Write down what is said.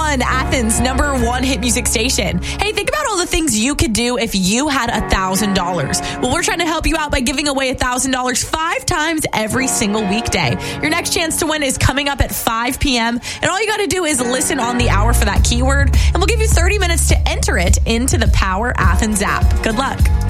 101, Athens' #1 hit music station. Hey, think about all the things you could do if you had $1,000. Well, we're trying to help you out by giving away $1,000 5 times every single weekday. Your next chance to win is coming up at 5 p.m. And all you got to do is listen on the hour for that keyword. And we'll give you 30 minutes to enter it into the Power Athens app. Good luck.